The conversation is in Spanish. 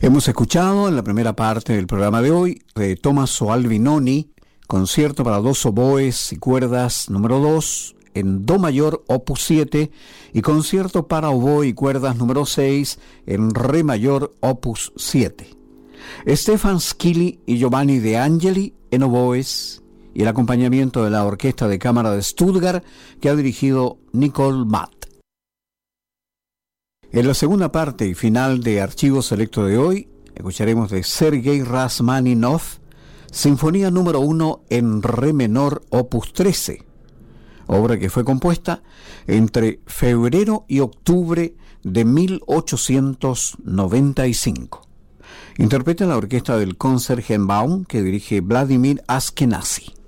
Hemos escuchado en la primera parte del programa de hoy de Tommaso Albinoni, concierto para dos oboes y cuerdas número 2 en Do mayor opus 7 y concierto para oboe y cuerdas número 6 en Re mayor opus 7. Stefan Schilly y Giovanni De Angeli en oboes y el acompañamiento de la Orquesta de Cámara de Stuttgart que ha dirigido Nicole Matt. En la segunda parte y final de Archivo Selecto de hoy, escucharemos de Sergei Rachmaninov, Sinfonía número 1 en Re menor, opus 13, obra que fue compuesta entre febrero y octubre de 1895. Interpreta la orquesta del Concertgebouw que dirige Vladimir Ashkenazy.